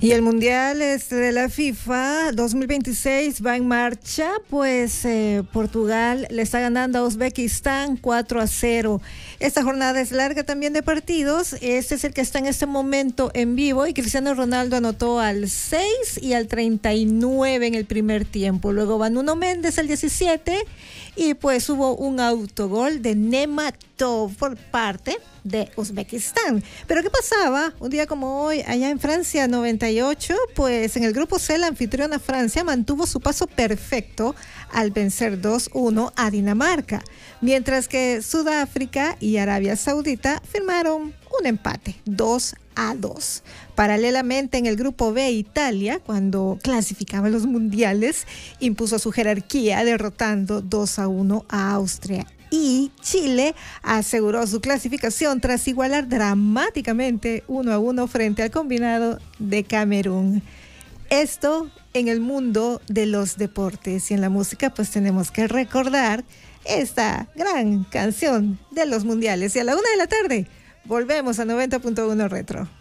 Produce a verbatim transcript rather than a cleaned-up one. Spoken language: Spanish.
Y el Mundial este, de la FIFA dos mil veintiséis va en marcha, pues eh, Portugal le está ganando a Uzbekistán cuatro a cero. Esta jornada es larga también de partidos. Este es el que está en este momento en vivo y Cristiano Ronaldo anotó al seis y al treinta y nueve en el primer tiempo. Luego va Nuno Méndez al diecisiete y pues hubo un autogol de Nematov por parte de Uzbekistán. Pero ¿qué pasaba? Un día como hoy, allá en Francia noventa y ocho, pues en el grupo C, la anfitriona Francia mantuvo su paso perfecto al vencer dos uno a Dinamarca, mientras que Sudáfrica y Arabia Saudita firmaron un empate, dos a dos. Paralelamente, en el grupo B, Italia, cuando clasificaba los mundiales, impuso su jerarquía derrotando dos a uno a Austria. Y Chile aseguró su clasificación tras igualar dramáticamente uno a uno frente al combinado de Camerún. Esto en el mundo de los deportes, y en la música pues tenemos que recordar esta gran canción de los mundiales. Y a la una de la tarde volvemos a noventa punto uno Retro.